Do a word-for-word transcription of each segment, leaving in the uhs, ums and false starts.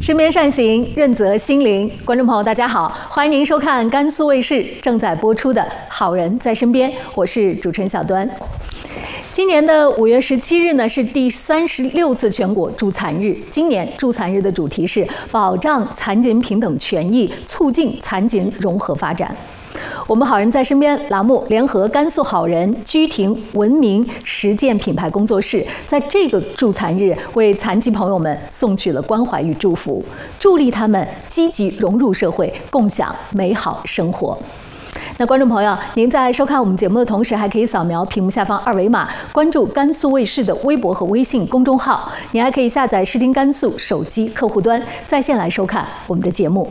身边善行，润泽心灵。观众朋友，大家好，欢迎您收看甘肃卫视正在播出的《好人在身边》，我是主持人小端。今年的五月十七日呢，是第三十六次全国助残日。今年助残日的主题是保障残疾人平等权益，促进残疾人融合发展。我们好人在身边栏目联合甘肃好人居庭文明实践品牌工作室，在这个助残日为残疾朋友们送去了关怀与祝福，助力他们积极融入社会，共享美好生活。那观众朋友，您在收看我们节目的同时，还可以扫描屏幕下方二维码，关注甘肃卫视的微博和微信公众号。您还可以下载视听甘肃手机客户端，在线来收看我们的节目。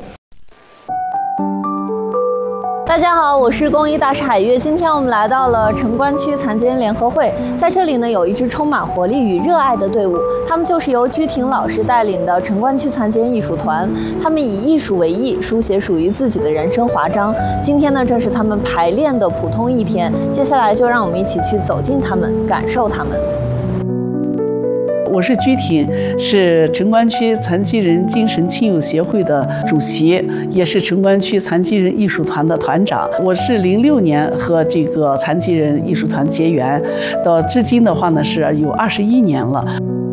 大家好，我是公益大师海月。今天我们来到了城关区残疾人联合会，在这里呢有一支充满活力与热爱的队伍，他们就是由居庭老师带领的城关区残疾人艺术团。他们以艺术为艺，书写属于自己的人生华章。今天呢正是他们排练的普通一天，接下来就让我们一起去走进他们，感受他们。 我是居庭，是城关区残疾人精神亲友协会的主席，也是城关区残疾人艺术团的团长。我是零六年和这个残疾人艺术团结缘，到至今的话呢是有二十一年了。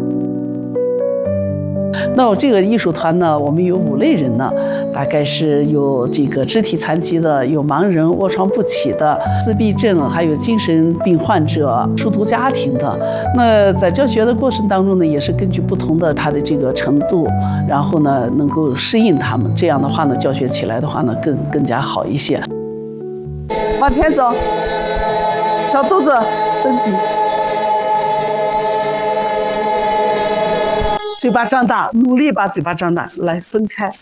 那我这个艺术团呢，我们有五类人呢，大概是有这个肢体残疾的，有盲人、卧床不起的、自闭症，还有精神病患者、疏独家庭的。那在教学的过程当中呢，也是根据不同的他的这个程度，然后呢能够适应他们，这样的话呢，教学起来的话呢更更加好一些。往前走，小肚子绷紧。嘴巴张大，努力把嘴巴张大，来分开，